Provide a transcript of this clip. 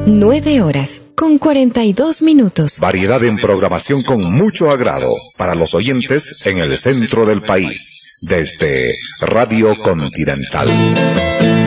9:42. Variedad en programación con mucho agrado para los oyentes en el centro del país, desde Radio Continental.